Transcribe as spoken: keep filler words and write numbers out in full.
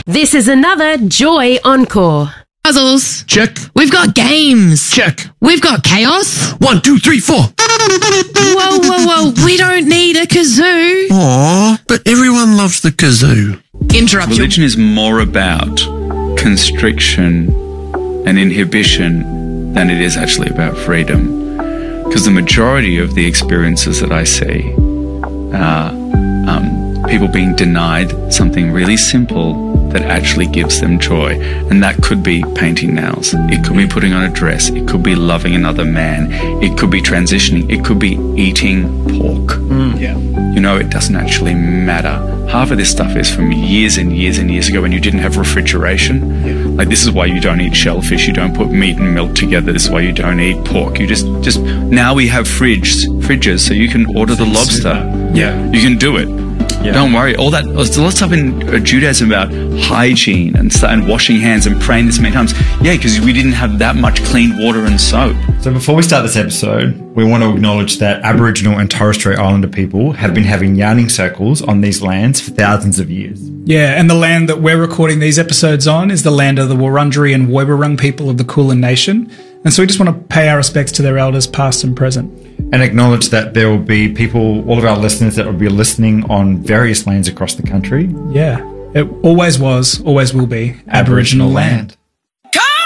This is another Joy Encore. Puzzles. Check. We've got games. Check. We've got chaos. One, two, three, four. Whoa, whoa, whoa. We don't need a kazoo. Aw, but everyone loves the kazoo. Interrupt. Religion is more about constriction and inhibition than it is actually about freedom. Because the majority of the experiences that I see are um, people being denied something really simple that actually gives them joy. And that could be painting nails. It could be putting on a dress. It could be loving another man. It could be transitioning. It could be eating pork. Mm, yeah. You know, it doesn't actually matter. Half of this stuff is from years and years and years ago when you didn't have refrigeration. Yeah. Like, this is why you don't eat shellfish. You don't put meat and milk together. This is why you don't eat pork. You just, just, now we have fridges, fridges, so you can order the lobster. Yeah. You can do it. Yeah. Don't worry. All that, there's a lot of stuff in uh, Judaism about hygiene and, and washing hands and praying this many times. Yeah, because we didn't have that much clean water and soap. So before we start this episode, we want to acknowledge that Aboriginal and Torres Strait Islander people have been having yarning circles on these lands for thousands of years. Yeah, and the land that we're recording these episodes on is the land of the Wurundjeri and Woiwurrung people of the Kulin Nation. And so we just want to pay our respects to their elders past and present. And acknowledge that there will be people, all of our listeners that will be listening on various lands across the country. Yeah, it always was, always will be Aboriginal, Aboriginal land. land.